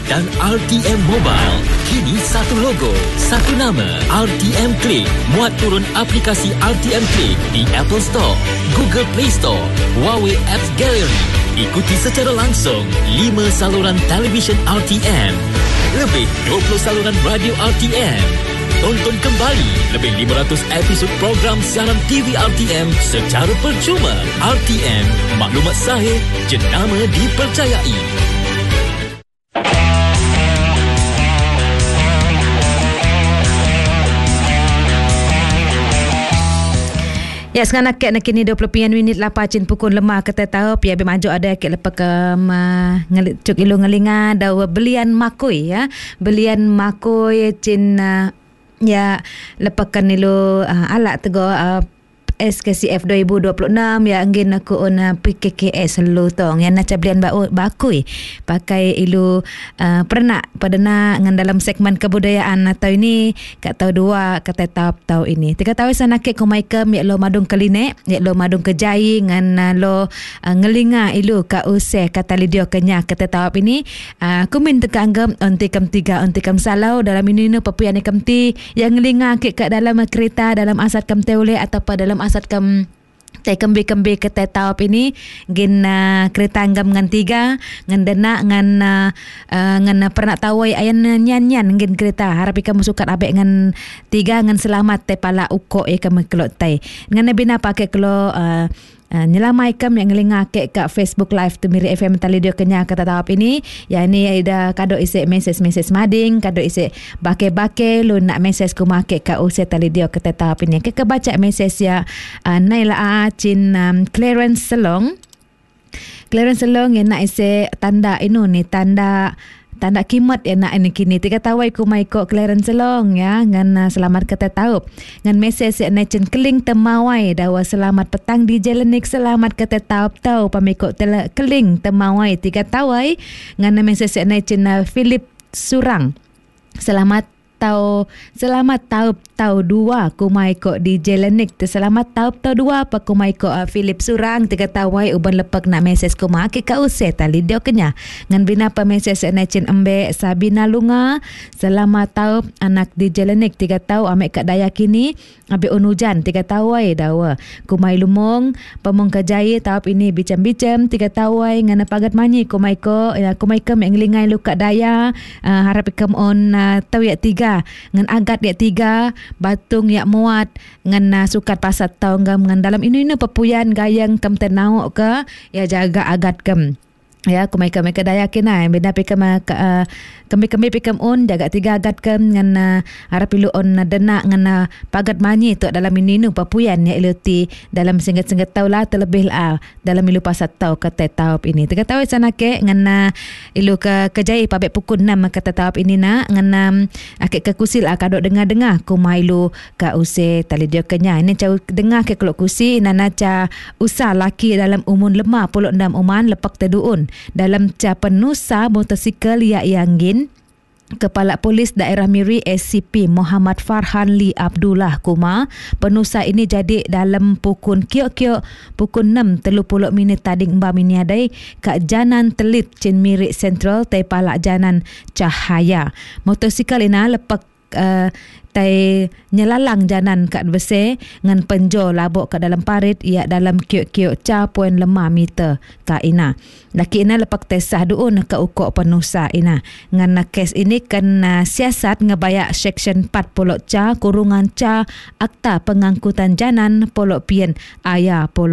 dan RTM Mobile. Kini satu logo, satu nama, RTM Click. Muat turun aplikasi RTM Click di Apple Store, Google Play Store, Huawei Apps Gallery. Ikuti secara langsung 5 saluran televisyen RTM, lebih 20 saluran radio RTM. Tonton kembali lebih 500 episod program siaran TV RTM secara percuma. RTM, maklumat sahih, jenama dipercayai. Ya, sekarang nak kini 20 minit lepas cin pukul lemah kata tahu pia bemaju ada ke lepas ke cuk ilu ngelinga dawa belian makoi ya. Belian makoi cin ya lepakan ilu alat tego SKCF 2026 ya angin aku on PKKS lu tong yang nak belian bakui pakai ilu pernah padana ngan dalam segmen kebudayaan atau ini kat tahu dua kata tahu ini tiga tahu sana ke komaikem ya lo madung keline ya lo madung kejai ngan lo ngelinga ilu ka useh kata lidio kenya kata tahu ini kumin teka anggam onti kam 3 onti kam salau dalam ini no papuyan kam ti yang ngelinga ke kat dalam kereta dalam asat kam teule atau pada dalam asat kam tay kembi ke tahu ini gin kereta anggam ngan 3 ngan dena ngan pernah tawai ayan nyan gin kereta harap kamu sukat abek ngan 3 ngan selamat tay pala uko kamu kelot tay ngan bina pakai kelo nyelamai kam yang ngelinga ke Facebook Live tu Miri FM Talidio Kenya kata tahap ini ya ini ada kado isi message mading kado isi bake lu nak message ku make ka use Talidio kata tahap ini ke baca message ya Naila cin Clarence Selong yang nak isi tanda inu ni tanda kimat ya nak ini kini tiga tawai ku mai ko Clarence Selong ya ngan selamat kata tahu ngan message ya necen keling temawai dawa selamat petang di Jelenik selamat kata tahu pamiko keling temawai tiga tawai ngan message ya necen Philip Surang selamat tahu dua kumai ko di Jelenik selamat tahu dua pa kumai ko Philip Surang tiga tawai uban lepak nak message kumai ka use tali dio kenya ngan bina pa message na cin embe Sabina Lunga selamat tahu anak di Jelenik tiga tahu ame kat daya kini abe unujan tiga tawai dawa kumai lumong pamong kajai tahu ini bicam tiga tawai ngan pagat manyi kumai ko ya kumai kem yang lingai lu kat daya harap ikam on tahu ya 3 ngan agat ya 3 batung ya muat ngan sukat pasat tau ngam ngan dalam ini papuyan gayang kem tenau ke ya jaga agat kem ya kumai ke daya kena benda pikam kami pikam on jaga 3 agat kem ngan harap ilu on dena ngan pagat manyi tu dalam ini papuyan ya ilu ti dalam singkat tau lah terlebih lah dalam ilu pasat tau kata taup ini tiga tahu sana ke ngan ilu ke kejai pabek pukul 6 kata taup ini ngan akik ke kusil kadok dengar kumai ilu ka use tali dia kenya ini cau dengar ke kelok kusi nana ca usah laki dalam umun 56 uman lepak teduun dalam ca penusa motosikal ya yanggin Kepala Polis Daerah Miri SCP Muhammad Farhan Lee Abdullah Kuma penusa ini jadi dalam pukul kiok pukul 6:30 minit tadi mbak miniadai kat Janan Telit Cin Miri Central tai palak Janan Cahaya motosikal ina lepak tai nyelalang janan kat bese ngan penjo labok kat dalam parit ia dalam kiok-kiok ca poin 5 meter ka ina laki ina lepak tesah duun ke ukok penusa ina ngan kes ini kan siasat ngebayak section 40 ca kurungan ca akta pengangkutan janan polok pien aya